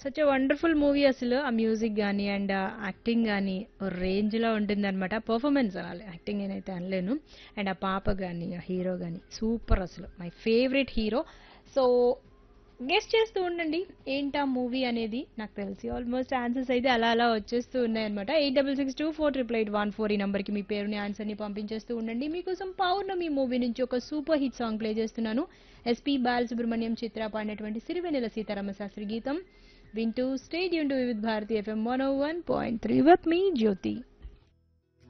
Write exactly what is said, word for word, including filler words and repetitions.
Such a wonderful movie అసలు. ఆ music గానీ అండ్ యాక్టింగ్ గానీ ఓ రేంజ్‌లో ఉంటుందనమాట. పర్ఫార్మెన్స్ అనాలి. యాక్టింగ్ నేనైతే అనలేను. అండ్ ఆ పాప గానీ, ఆ హీరో గానీ సూపర్ అసలు. My favourite hero. So, guess చేస్తూ ఉండండి ఏంటా మూవీ అనేది. నాకు తెలిసి ఆల్మోస్ట్ ఆన్సర్స్ అయితే అలా అలా వచ్చేస్తూ ఉన్నాయన్నమాట. Eight double six two four triple eight one four ఈ నంబర్‌కి మీ పేరుని, ఆన్సర్‌ని పంపించేస్తూ ఉండండి. మీకోసం 'పౌర్ణమి' మూవీ నుంచి ఒక సూపర్ హిట్ సాంగ్ ప్లే చేస్తున్నాను. ఎస్‌పీ బాలసుబ్రహ్మణ్యం చిత్ర పాడినటువంటి సిరివెన్నెల సీతారామ శాస్త్రి గీతం వింటూ stay tuned to Vividh Bharati FM one oh one point three with me Jyothi.